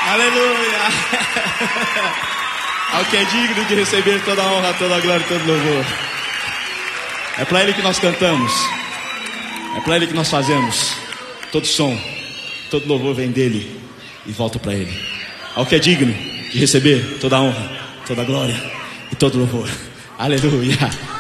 Aleluia. Ao que é digno de receber toda a honra, toda a glória e todo louvor. É para Ele que nós cantamos. É para Ele que nós fazemos. Todo som, todo louvor vem dEle e volta para Ele. Ao que é digno de receber toda a honra, toda a glória e todo louvor. Aleluia.